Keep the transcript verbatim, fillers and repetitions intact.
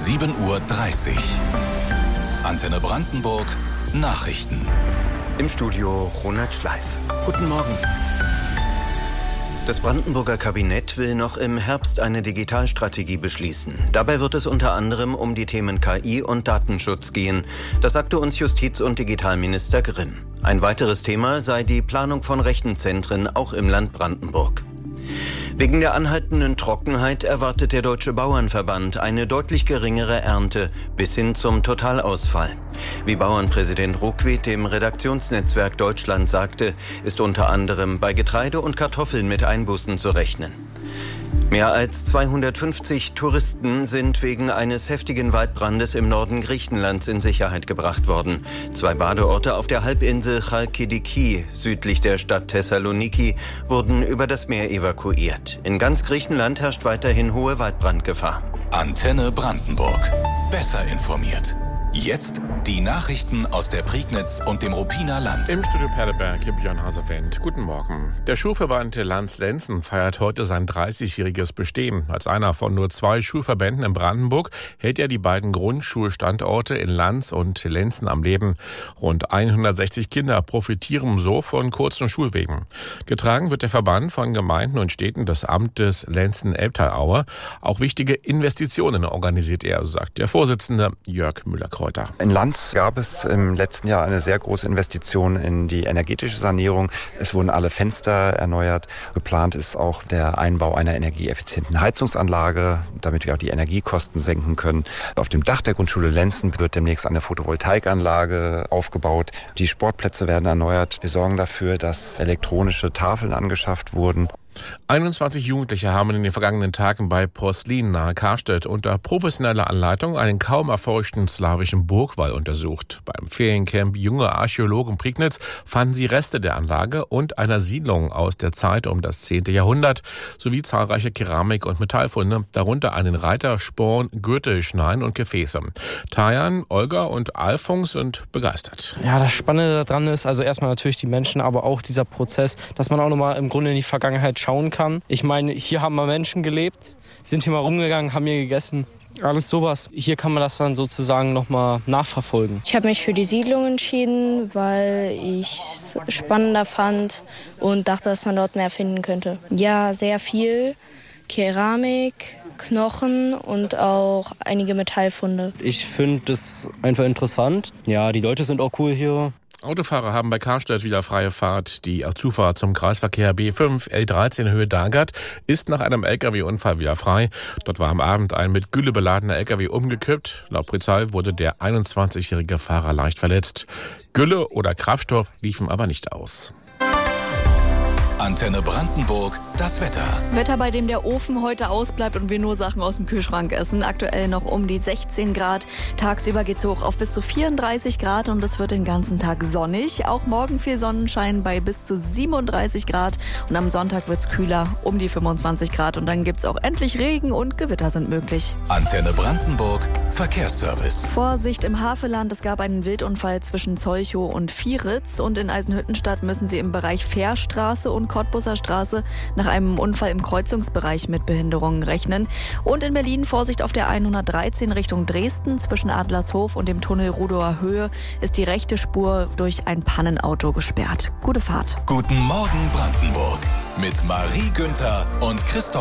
sieben Uhr dreißig. Antenne Brandenburg, Nachrichten. Im Studio Ronald Schleif. Guten Morgen. Das Brandenburger Kabinett will noch im Herbst eine Digitalstrategie beschließen. Dabei wird es unter anderem um die Themen K I und Datenschutz gehen. Das sagte uns Justiz- und Digitalminister Grimm. Ein weiteres Thema sei die Planung von Rechenzentren auch im Land Brandenburg. Wegen der anhaltenden Trockenheit erwartet der Deutsche Bauernverband eine deutlich geringere Ernte bis hin zum Totalausfall. Wie Bauernpräsident Ruckwied dem Redaktionsnetzwerk Deutschland sagte, ist unter anderem bei Getreide und Kartoffeln mit Einbußen zu rechnen. Mehr als zweihundertfünfzig Touristen sind wegen eines heftigen Waldbrandes im Norden Griechenlands in Sicherheit gebracht worden. Zwei Badeorte auf der Halbinsel Chalkidiki, südlich der Stadt Thessaloniki, wurden über das Meer evakuiert. In ganz Griechenland herrscht weiterhin hohe Waldbrandgefahr. Antenne Brandenburg. Besser informiert. Jetzt die Nachrichten aus der Prignitz und dem Ruppiner Land. Im Studio Perleberg, hier Björn Hasewend. Guten Morgen. Der Schulverband Lanz-Lenzen feiert heute sein dreißigjähriges Bestehen. Als einer von nur zwei Schulverbänden in Brandenburg hält er die beiden Grundschulstandorte in Lanz und Lenzen am Leben. Rund hundertsechzig Kinder profitieren so von kurzen Schulwegen. Getragen wird der Verband von Gemeinden und Städten des Amtes Lenzen-Elbtal-Aue. Auch wichtige Investitionen organisiert er, sagt der Vorsitzende Jörg Müller-Kreuter. In Lanz gab es im letzten Jahr eine sehr große Investition in die energetische Sanierung. Es wurden alle Fenster erneuert. Geplant ist auch der Einbau einer energieeffizienten Heizungsanlage, damit wir auch die Energiekosten senken können. Auf dem Dach der Grundschule Lenzen wird demnächst eine Photovoltaikanlage aufgebaut. Die Sportplätze werden erneuert. Wir sorgen dafür, dass elektronische Tafeln angeschafft wurden. einundzwanzig Jugendliche haben in den vergangenen Tagen bei Porslin nahe Karstedt unter professioneller Anleitung einen kaum erforschten slawischen Burgwall untersucht. Beim Feriencamp Junge Archäologen Prignitz fanden sie Reste der Anlage und einer Siedlung aus der Zeit um das zehnte Jahrhundert sowie zahlreiche Keramik- und Metallfunde, darunter einen Reitersporn, Gürtelschneiden und Gefäße. Tajan, Olga und Alfons sind begeistert. Ja, das Spannende daran ist, also erstmal natürlich die Menschen, aber auch dieser Prozess, dass man auch nochmal im Grunde in die Vergangenheit schauen kann. Ich meine, hier haben mal Menschen gelebt, sind hier mal rumgegangen, haben hier gegessen. Alles sowas. Hier kann man das dann sozusagen nochmal nachverfolgen. Ich habe mich für die Siedlung entschieden, weil ich es spannender fand und dachte, dass man dort mehr finden könnte. Ja, sehr viel. Keramik, Knochen und auch einige Metallfunde. Ich finde es einfach interessant. Ja, die Leute sind auch cool hier. Autofahrer haben bei Karstedt wieder freie Fahrt. Die Zufahrt zum Kreisverkehr B fünf L dreizehn Höhe Dargard ist nach einem L K W-Unfall wieder frei. Dort war am Abend ein mit Gülle beladener L K W umgekippt. Laut Polizei wurde der einundzwanzigjährige Fahrer leicht verletzt. Gülle oder Kraftstoff liefen aber nicht aus. Antenne Brandenburg, das Wetter. Wetter, bei dem der Ofen heute ausbleibt und wir nur Sachen aus dem Kühlschrank essen. Aktuell noch um die sechzehn Grad. Tagsüber geht's hoch auf bis zu vierunddreißig Grad und es wird den ganzen Tag sonnig. Auch morgen viel Sonnenschein bei bis zu siebenunddreißig Grad. Und am Sonntag wird's kühler, um die fünfundzwanzig Grad. Und dann gibt's auch endlich Regen und Gewitter sind möglich. Antenne Brandenburg, Verkehrsservice. Vorsicht im Havelland. Es gab einen Wildunfall zwischen Zolchow und Vieritz. Und in Eisenhüttenstadt müssen sie im Bereich Fährstraße und Cottbuser Straße nach einem Unfall im Kreuzungsbereich mit Behinderungen rechnen. Und in Berlin Vorsicht auf der hundertdreizehn Richtung Dresden. Zwischen Adlershof und dem Tunnel Rudower Höhe ist die rechte Spur durch ein Pannenauto gesperrt. Gute Fahrt. Guten Morgen Brandenburg mit Marie Günther und Christoph